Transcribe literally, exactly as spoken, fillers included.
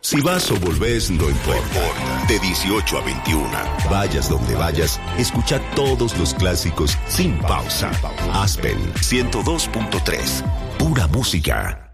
Si vas o volvés, no importa. De dieciocho a veintiuno, vayas donde vayas, escucha todos los clásicos sin pausa. Aspen ciento dos punto tres, pura música.